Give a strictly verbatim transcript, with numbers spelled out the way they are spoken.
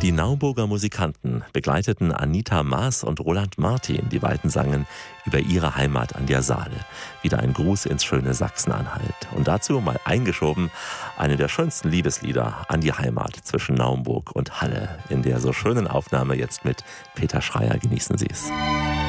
Die Naumburger Musikanten begleiteten Anita Maas und Roland Martin. Die beiden sangen über ihre Heimat an der Saale. Wieder ein Gruß ins schöne Sachsen-Anhalt. Und dazu mal eingeschoben eine der schönsten Liebeslieder an die Heimat zwischen Naumburg und Halle. In der so schönen Aufnahme jetzt mit Peter Schreier. Genießen Sie es.